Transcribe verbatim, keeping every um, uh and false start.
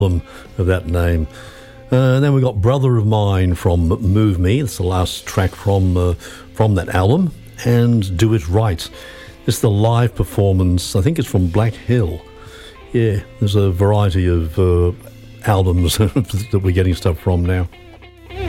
album of that name. Uh, then we got Brother of Mine from Move Me. It's the last track from uh, from that album. And Do It Right. It's the live performance. I think it's from Black Hill. Yeah, there's a variety of uh, albums that we're getting stuff from now.